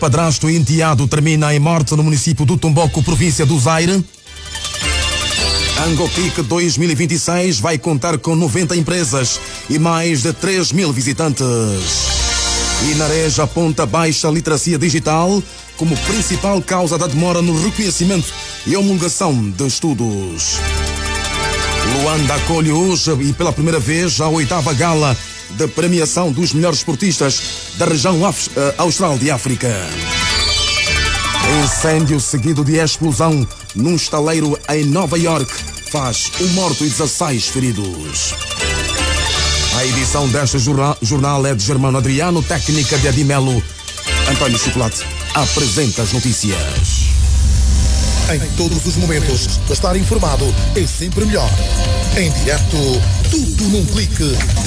Padrasto e enteado termina em morte no município do Tomboco, província do Zaire. Angopic 2026 vai contar com 90 empresas e mais de 3 mil visitantes. Inarés aponta baixa literacia digital como principal causa da demora no reconhecimento e homologação de estudos. Luanda acolhe hoje e pela primeira vez a 8ª gala de premiação dos melhores esportistas da região austral de África. Incêndio seguido de explosão num estaleiro em Nova York faz um morto e 16 feridos. A edição deste jornal é de Germano Adriano, técnica de Adimelo. António Chocolate apresenta as notícias. Em todos os momentos, estar informado é sempre melhor. Em direto, tudo num clique.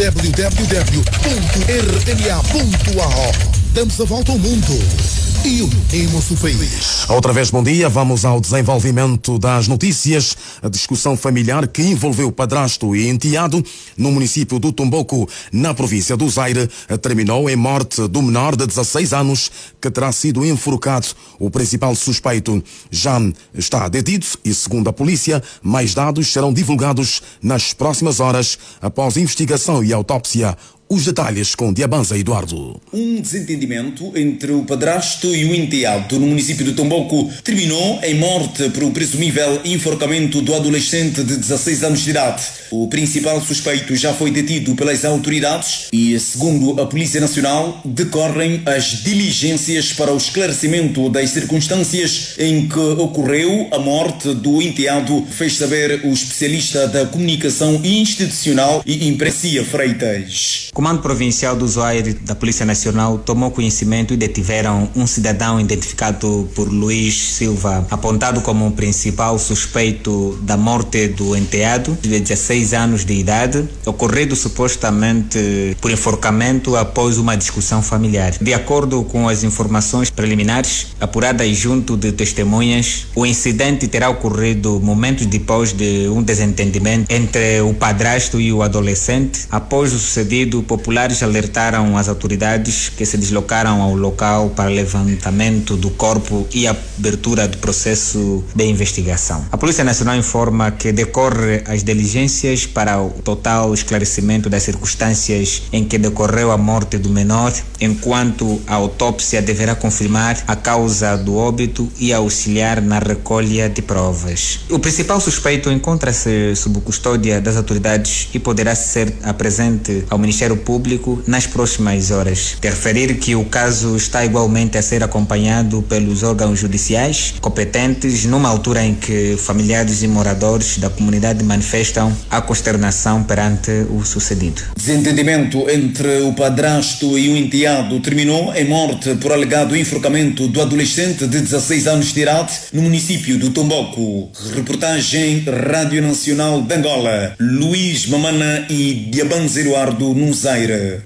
www.rma.ao. Damos a volta ao mundo e unimos o país. Outra vez, bom dia. Vamos ao desenvolvimento das notícias. A discussão familiar que envolveu padrasto e enteado no município do Tomboco, na província do Zaire, terminou em morte do menor de 16 anos que terá sido enforcado. O principal suspeito já está detido e, segundo a polícia, mais dados serão divulgados nas próximas horas após investigação e autópsia. Os detalhes com Diabanza Eduardo. Um desentendimento entre o padrasto e o enteado no município de Tomboco terminou em morte por um presumível enforcamento do adolescente de 16 anos de idade. O principal suspeito já foi detido pelas autoridades e, segundo a Polícia Nacional, decorrem as diligências para o esclarecimento das circunstâncias em que ocorreu a morte do enteado, fez saber o especialista da comunicação institucional e Imprecia Freitas. O Comando Provincial do Zaire da Polícia Nacional tomou conhecimento e detiveram um cidadão identificado por Luís Silva, apontado como o principal suspeito da morte do enteado, de 16 anos de idade, ocorrido supostamente por enforcamento após uma discussão familiar. De acordo com as informações preliminares apuradas junto de testemunhas, o incidente terá ocorrido momentos depois de um desentendimento entre o padrasto e o adolescente. Após o sucedido, populares alertaram as autoridades que se deslocaram ao local para levantamento do corpo e abertura do processo de investigação. A Polícia Nacional informa que decorre as diligências para o total esclarecimento das circunstâncias em que decorreu a morte do menor, enquanto a autópsia deverá confirmar a causa do óbito e auxiliar na recolha de provas. O principal suspeito encontra-se sob custódia das autoridades e poderá ser apresente ao Ministério Público nas próximas horas. De referir que o caso está igualmente a ser acompanhado pelos órgãos judiciais competentes numa altura em que familiares e moradores da comunidade manifestam a consternação perante o sucedido. Desentendimento entre o padrasto e o enteado terminou em morte por alegado enforcamento do adolescente de 16 anos de idade no município do Tomboco. Reportagem Rádio Nacional de Angola. Luís Mamana e Diabanza Eduardo no Zaire.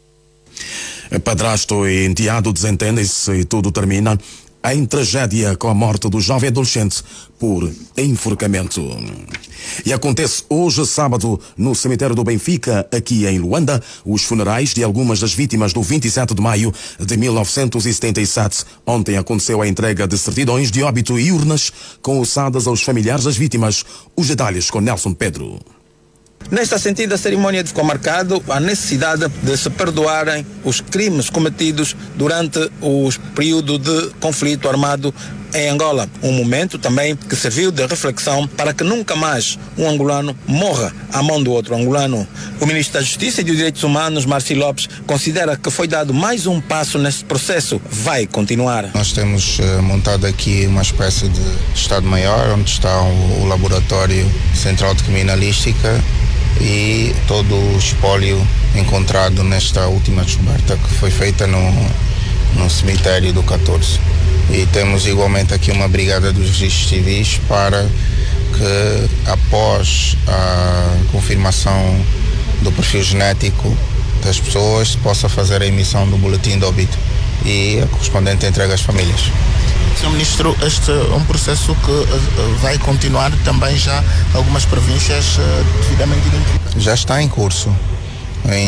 Padrasto e enteado desentendem-se e tudo termina em tragédia com a morte do jovem adolescente por enforcamento. E acontece hoje, sábado, no cemitério do Benfica, aqui em Luanda, os funerais de algumas das vítimas do 27 de maio de 1977. Ontem aconteceu a entrega de certidões de óbito e urnas com ossadas aos familiares das vítimas. Os detalhes com Nelson Pedro. Nesta sentido, a cerimônia ficou marcado a necessidade de se perdoarem os crimes cometidos durante o período de conflito armado em Angola. Um momento também que serviu de reflexão para que nunca mais um angolano morra à mão do outro angolano. O ministro da Justiça e dos Direitos Humanos, Marci Lopes, considera que foi dado mais um passo nesse processo. Vai continuar. Nós temos montado aqui uma espécie de Estado-Maior, onde está o Laboratório Central de Criminalística e todo o espólio encontrado nesta última descoberta que foi feita no cemitério do 14. E temos igualmente aqui uma brigada dos registros civis para que, após a confirmação do perfil genético das pessoas, se possa fazer a emissão do boletim de óbito e a correspondente entrega às famílias. Sr. Ministro, este é um processo que vai continuar também já algumas províncias devidamente identificadas? Já está em curso.